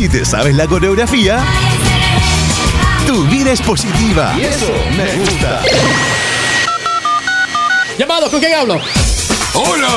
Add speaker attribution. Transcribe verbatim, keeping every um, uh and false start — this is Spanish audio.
Speaker 1: si te sabes la coreografía, tu vida es positiva. Y eso me gusta.
Speaker 2: Llamados, ¿con quién hablo?
Speaker 3: Hola.